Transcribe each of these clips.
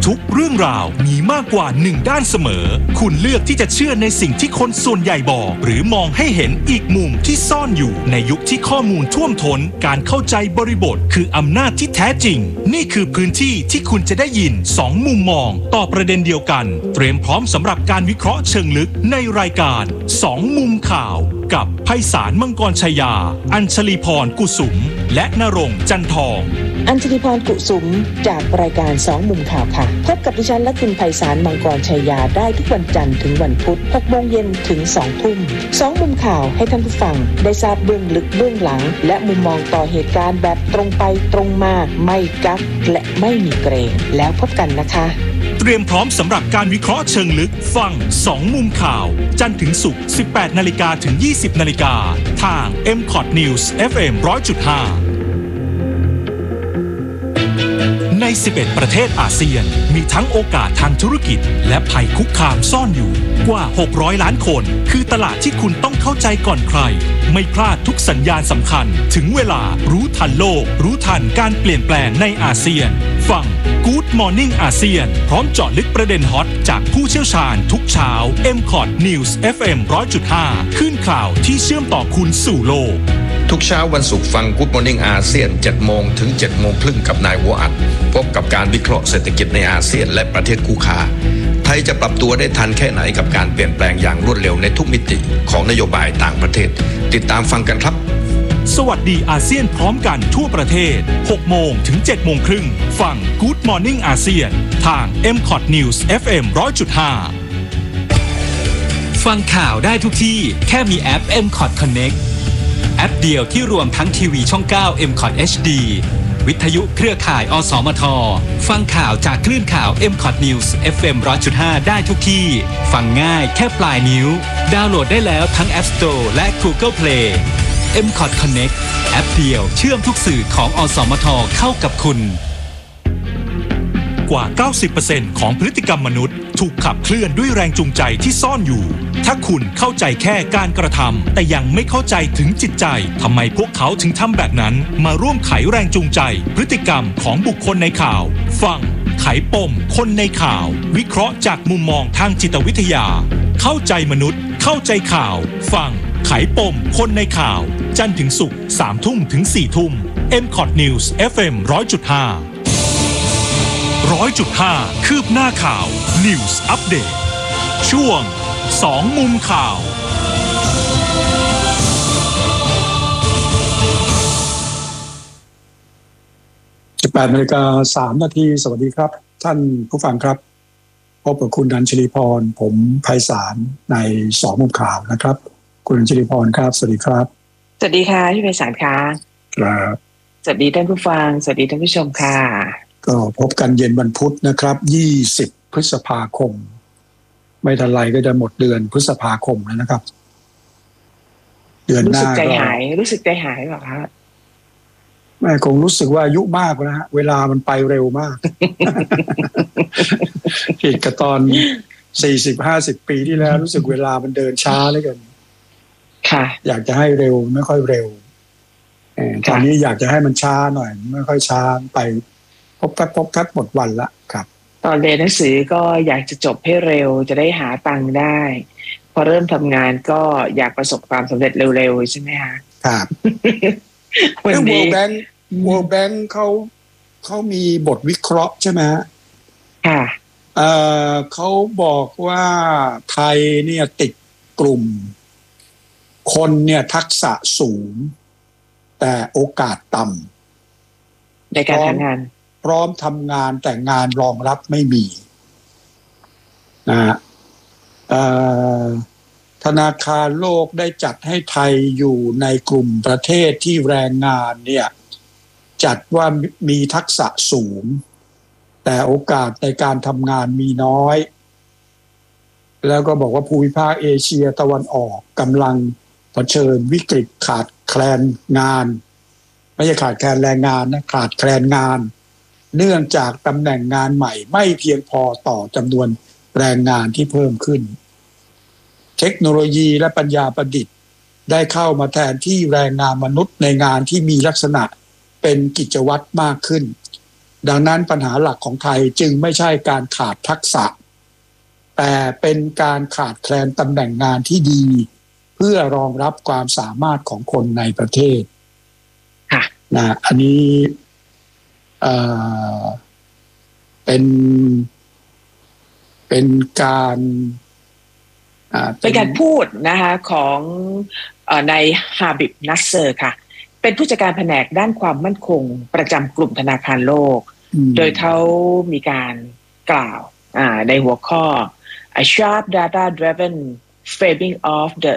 ทุกเรื่องราวมีมากกว่า1ด้านเสมอคุณเลือกที่จะเชื่อในสิ่งที่คนส่วนใหญ่บอกหรือมองให้เห็นอีกมุมที่ซ่อนอยู่ในยุคที่ข้อมูลท่วมท้นการเข้าใจบริบทคืออำนาจที่แท้จริงนี่คือพื้นที่ที่คุณจะได้ยิน2มุมมองต่อประเด็นเดียวกันเตรียมพร้อมสำหรับการวิเคราะห์เชิงลึกในรายการ2มุมข่าวกับไพศาลมังกรชยาอัญชลีพรกุสุมและณรงค์จันทองอัญชลีพรกุสุมจากรายการ2มุมข่าวค่ะพบกับดิฉันและคุณไพศาลมังกรชยาได้ทุกวันจันทร์ถึงวันพุธ 6 โมงเย็นถึง 2 ทุ่ม2มุมข่าวให้ท่านผู้ฟังได้ทราบเบื้องลึกเบื้องหลังและมุมมองต่อเหตุการณ์แบบตรงไปตรงมาไม่กักและไม่มีเกรงแล้วพบกันนะคะเตรียมพร้อมสำหรับการวิเคราะห์เชิงลึกฟัง2มุมข่าวจันทร์ถึงศุกร์ 18 นาฬิกาถึง 20 นาฬิกาทาง MCOT News FM 100.5 ใน 11 ประเทศอาเซียนมีทั้งโอกาสทางธุรกิจและภัยคุกคามซ่อนอยู่กว่า600ล้านคนคือตลาดที่คุณต้องเข้าใจก่อนใครไม่พลาดทุกสัญญาณสำคัญถึงเวลารู้ทันโลกรู้ทันการเปลี่ยนแปลงในอาเซียนฟัง Good Morning อาเซียนพร้อมเจาะลึกประเด็นฮอตจากผู้เชี่ยวชาญทุกเช้า MCOT News FM 100.5 ขึ้นข่าวที่เชื่อมต่อคุณสู่โลกทุกเช้าวันศุกร์ฟัง Good Morning อาเซียน 7 โมงถึง 7 โมงครึ่งกับนายหัวอัดพบกับการวิเคราะห์เศรษฐกิจในอาเซียนและประเทศคู่ค้าไทยจะปรับตัวได้ทันแค่ไหนกับการเปลี่ยนแปลงอย่างรวดเร็วในทุกมิติของนโยบายต่างประเทศติดตามฟังกันครับสวัสดีอาเซียนพร้อมกันทั่วประเทศ 6 โมงถึง 7 โมงครึ่งฟัง Good Morning อาเซียนทาง MCOT News FM 100.5 ฟังข่าวได้ทุกที่แค่มีแอป MCOT Connectแอปเดียวที่รวมทั้งทีวีช่อง 9 MCOT HD วิทยุเครือข่ายอสมทฟังข่าวจากคลื่นข่าว MCOT News FM 100.5 ได้ทุกที่ฟังง่ายแค่ปลายนิ้วดาวน์โหลดได้แล้วทั้ง App Store และ Google Play MCOT Connect แอปเดียวเชื่อมทุกสื่อของอสมทเข้ากับคุณกว่า 90% ของพฤติกรรมมนุษย์ถูกขับเคลื่อนด้วยแรงจูงใจที่ซ่อนอยู่ถ้าคุณเข้าใจแค่การกระทำแต่ยังไม่เข้าใจถึงจิตใจทำไมพวกเขาถึงทำแบบนั้นมาร่วมไขแรงจูงใจพฤติกรรมของบุคคลในข่าวฟังไขปมคนในข่าววิเคราะห์จากมุมมองทางจิตวิทยาเข้าใจมนุษย์เข้าใจข่าวฟังไขปมคนในข่าวจันทร์ถึงศุกร์ 3 ทุ่มถึง 4 ทุ่ม MCOT News FM 100.5 100.5 คืบหน้าข่าว News Update ช่วง2มุมข่าว 18:03 น.สวัสดีครับท่านผู้ฟังครับพบกับคุณอัญชลีพรผมไพศาลใน2มุมข่าวนะครับคุณอัญชลีพรครับสวัสดีครับสวัสดีค่ะพี่ไพศาลค่ะครับสวัสดีท่านผู้ฟังสวัสดีท่านผู้ชมค่ะก็พบกันเย็นวันพุธนะครับ20พฤษภาคมไม่ทันไรก็จะหมดเดือนพฤษภาคมแล้วนะครับเดือนหน้ารู้สึกใจหายหรอครับแม่คงรู้สึกว่าอายุมากแล้วฮะเวลามันไปเร็วมากผิดกับตอน 40-50 ปีที่แล้วรู้สึกเวลามันเดินช้าเหลือเกินค่ะอยากจะให้เร็วไม่ค่อยเร็วตอนนี้อยากจะให้มันช้าหน่อยไม่ค่อยช้าไปพบทัดหมดวันละครับตอนเรียนหนังสือก็อยากจะจบให้เร็วจะได้หาตังค์ได้พอเริ่มทำงานก็อยากประสบความสำเร็จเร็วๆใช่ไหมคะครับวันนี้ World Bank เขามีบทวิเคราะห์ใช่ไหมค่ะเขาบอกว่าไทยเนี่ยติดกลุ่มคนเนี่ยทักษะสูงแต่โอกาสต่ำในการทำงานพร้อมทำงานแต่งานรองรับไม่มีนะฮะธนาคารโลกได้จัดให้ไทยอยู่ในกลุ่มประเทศที่แรงงานเนี่ยจัดว่ามีทักษะสูงแต่โอกาสในการทำงานมีน้อยแล้วก็บอกว่าภูมิภาคเอเชียตะวันออกกำลังเผชิญวิกฤตขาดแคลนงานไม่ใช่ขาดแคลนแรงงานนะขาดแคลนงานเนื่องจากตำแหน่งงานใหม่ไม่เพียงพอต่อจำนวนแรงงานที่เพิ่มขึ้นเทคโนโลยีและปัญญาประดิษฐ์ได้เข้ามาแทนที่แรงงานมนุษย์ในงานที่มีลักษณะเป็นกิจวัตรมากขึ้นดังนั้นปัญหาหลักของไทยจึงไม่ใช่การขาดทักษะแต่เป็นการขาดแคลนตำแหน่งงานที่ดีเพื่อรองรับความสามารถของคนในประเทศนะอันนี้เป็นการพูดนะคะของนายฮาบิบนัสเซอร์ค่ะเป็นผู้จัดการแผนกด้านความมั่นคงประจำกลุ่มธนาคารโลกโดยเขามีการกล่าวในหัวข้อ A sharp data driven framing of the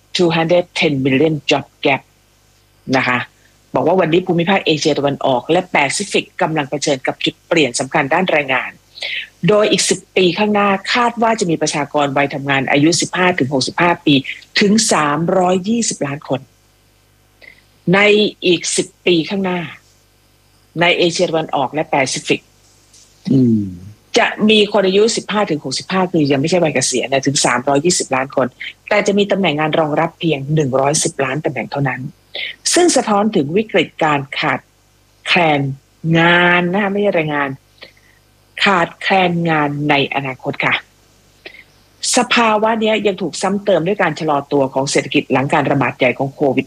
210 million job gap นะคะบอกว่าวันนี้ภูมิภาคเอเชียตะวันออกและแปซิฟิกกำลังเผชิญกับจุดเปลี่ยนสำคัญด้านแรงงานโดยอีก10ปีข้างหน้าคาดว่าจะมีประชากรวัยทำงานอายุ 15-65 ปีถึง320ล้านคนในอีก10ปีข้างหน้าในเอเชียตะวันออกและแปซิฟิกจะมีคนอายุ 15-65 ปียังไม่ใช่วัยเกษียณนะถึง320ล้านคนแต่จะมีตำแหน่งงานรองรับเพียง110ล้านตำแหน่งเท่านั้นซึ่งสะท้อนถึงวิกฤตการขาดแคลนงานนะไม่ใช่แรงงานขาดแคลนงานในอนาคตค่ะสภาวะนี้ยังถูกซ้ำเติมด้วยการชะลอตัวของเศรษฐกิจหลังการระบาดใหญ่ของโควิด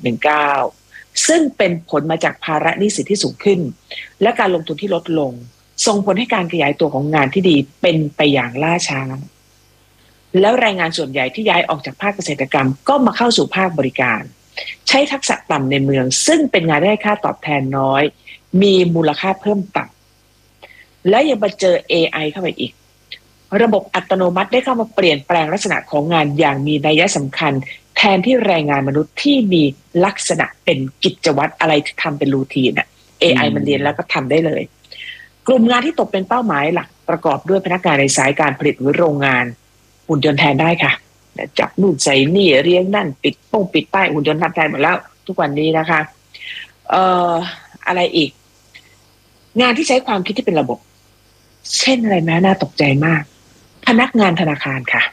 -19 ซึ่งเป็นผลมาจากภาระหนี้สินที่สูงขึ้นและการลงทุนที่ลดลงส่งผลให้การขยายตัวของงานที่ดีเป็นไปอย่างล่าช้าแล้วแรงงานส่วนใหญ่ที่ย้ายออกจากภาคเกษตรกรรมก็มาเข้าสู่ภาคบริการใช้ทักษะต่ำในเมืองซึ่งเป็นงานได้ค่าตอบแทนน้อยมีมูลค่าเพิ่มต่ำและยังมาเจอ AI เข้าไปอีกระบบอัตโนมัติได้เข้ามาเปลี่ยนแปลงลักษณะของงานอย่างมีนัยสำคัญแทนที่แรงงานมนุษย์ที่มีลักษณะเป็นกิจวัตรอะไรที่ทำเป็นรูทีนAI มันเรียนแล้วก็ทำได้เลยกลุ่มงานที่ตกเป็นเป้าหมายหลักประกอบด้วยพนักงานในสายการผลิตหรือโรงงานหุ่นยนต์แทนได้ค่ะจับนู่นใส่นี่เรียงนั่นปิดป้ายหุ่นยนต์ทำแทนหมดแล้วทุกวันนี้นะคะอะไรอีกงานที่ใช้ความคิดที่เป็นระบบเช่นอะไรแม้น่าตกใจมากพนักงานธนาคารค่ะ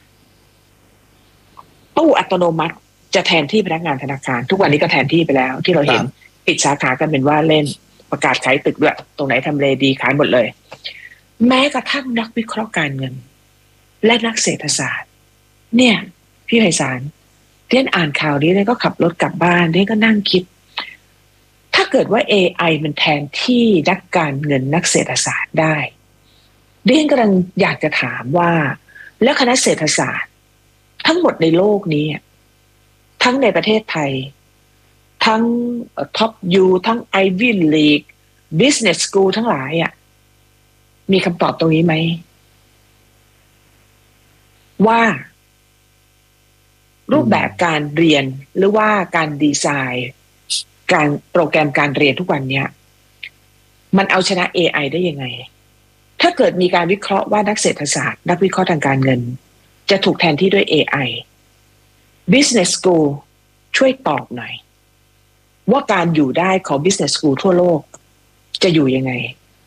ตู้อัตโนมัติจะแทนที่พนักงานธนาคารทุกวันนี้ก็แทนที่ไปแล้วที่เราเห็นปิดสาขากันเป็นว่าเล่นประกาศขายตึกด้วยตรงไหนทำเลดีขายหมดเลยแม้กระทั่งนักวิเคราะห์การเงินและนักเศรษฐศาสตร์เนี่ยพี่ไพศาลเรียนอ่านข่าวนี้แล้วก็ขับรถกลับบ้านเรียนก็นั่งคิดถ้าเกิดว่า AI มันแทนที่นักการเงินนักเศรษฐศาสตร์ได้เรียนกำลังอยากจะถามว่าแล้วคณะเศรษฐศาสตร์ทั้งหมดในโลกนี้ทั้งในประเทศไทยทั้งท็อปยูทั้ง Ivy League Business School ทั้งหลายมีคำตอบตรงนี้ไหมว่ารูปแบบการเรียนหรือว่าการดีไซน์การโปรแกรมการเรียนทุกวันนี้มันเอาชนะ AI ได้ยังไงถ้าเกิดมีการวิเคราะห์ว่านักเศรษฐศาสตร์นักวิเคราะห์ทางการเงินจะถูกแทนที่ด้วย AI Business School ช่วยตอบหน่อยว่าการอยู่ได้ของ Business School ทั่วโลกจะอยู่ยังไง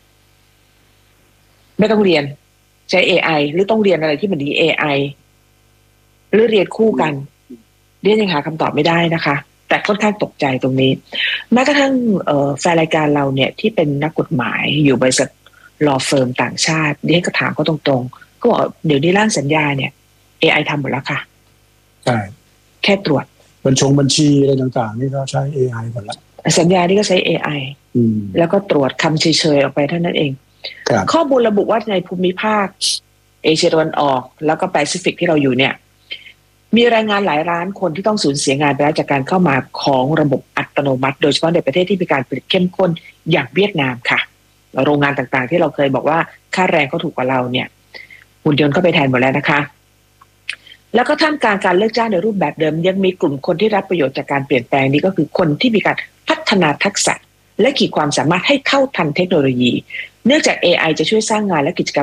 ไม่ต้องเรียนใช้ AI หรือต้องเรียนอะไรที่มันดี AI หรือเรียนคู่กันเรียนยังหาคำตอบไม่ได้นะคะแต่ค่อนข้างตกใจตรงนี้แม้กระทั่งแฟนรายการเราเนี่ยที่เป็นนักกฎหมายอยู่บริษัทlaw firm ต่างชาติเรียนก็ถามเขาตรงๆก็บอกเดี๋ยวนี้ร่างสัญญาเนี่ย AI ทำหมดแล้วค่ะใช่แค่ตรวจบัญชีอะไรต่างๆนี่ก็ใช้ AI หมดแล้วสัญญานี่ก็ใช้ AI แล้วก็ตรวจคำเฉยๆออกไปเท่านั้นเองข้อมูลระบุว่าในภูมิภาคเอเชียตะวันออกแล้วก็แปซิฟิกที่เราอยู่เนี่ยมีแรงงานหลายล้านคนที่ต้องสูญเสียงานไปแล้วจากการเข้ามาของระบบอัตโนมัติโดยเฉพาะในประเทศที่มีการผลิตเข้มข้นอย่างเวียดนามค่ะโรงงานต่างๆที่เราเคยบอกว่าค่าแรงเขาถูกกว่าเราเนี่ยหุ่นยนต์เข้าไปแทนหมดแล้วนะคะแล้วก็ท่ามกลางการเลิกจ้างในรูปแบบเดิมยังมีกลุ่มคนที่รับประโยชน์จากการเปลี่ยนแปลงนี้ก็คือคนที่มีการพัฒนาทักษะและขีดความสามารถให้เท่าทันเทคโนโลยีเนื่องจาก AI จะช่วยสร้างงานและกิจกรรม